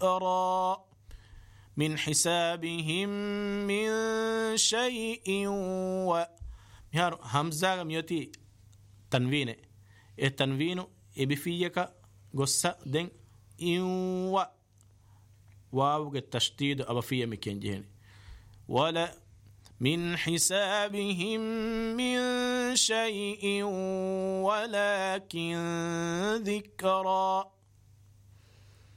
ذكرى من حسابهم من شيء مهار همزة ميوتي تنوين التنوين بفيك قصة دين واو التشديد أبفية مكين جهني ولا من حسابهم من شيء ولكن ذكرى